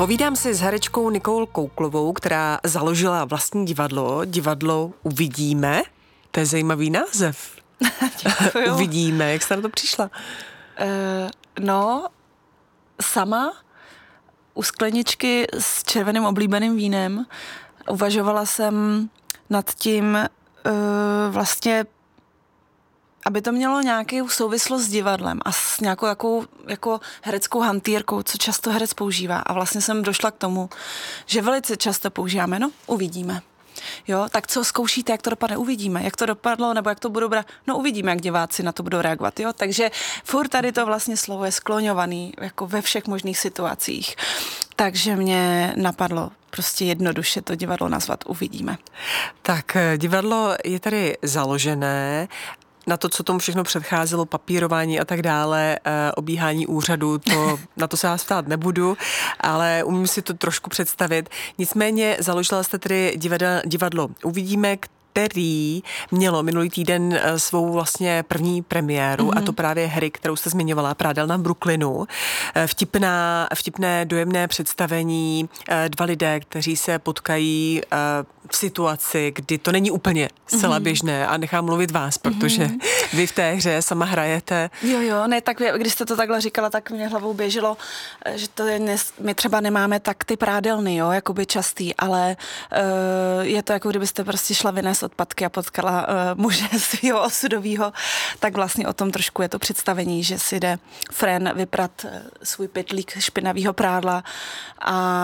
Povídám si s herečkou Nicole Kouklovou, která založila vlastní divadlo Uvidíme. To je zajímavý název. Uvidíme, jak jste na to přišla? Sama u skleničky s červeným oblíbeným vínem uvažovala jsem nad tím vlastně, aby to mělo nějakou souvislost s divadlem a s nějakou jako hereckou hantýrkou, co často herec používá. A vlastně jsem došla k tomu, že velice často používáme, uvidíme. Jo, tak co zkoušíte, jak to dopadne, uvidíme. Jak to dopadlo, nebo jak to budou brát, uvidíme, jak diváci na to budou reagovat. Jo, takže furt tady to vlastně slovo je skloňovaný, jako ve všech možných situacích. Takže mě napadlo prostě jednoduše to divadlo nazvat Uvidíme. Tak divadlo je tady založené. Na to, co tomu všechno předcházelo, papírování a tak dále, obíhání úřadu, na to se vás ptát nebudu, ale umím si to trošku představit. Nicméně založila jste tedy divadlo Uvidíme, který mělo minulý týden svou vlastně první premiéru, a to právě hry, kterou jste zmiňovala, Prádelna v Brooklynu. Vtipné, dojemné představení, dva lidé, kteří se potkají v situaci, kdy to není úplně zcela běžné, a nechám mluvit vás, protože vy v té hře sama hrajete. Jo, ne, tak když jste to takhle říkala, tak mě hlavou běželo, že to je, my třeba nemáme tak ty prádelny, jo, jakoby častý, ale je to jako kdybyste prostě šla vynést odpadky a potkala muže svýho osudovýho, tak vlastně o tom trošku je to představení, že si jde Fren vyprat svůj pytlík špinavýho prádla a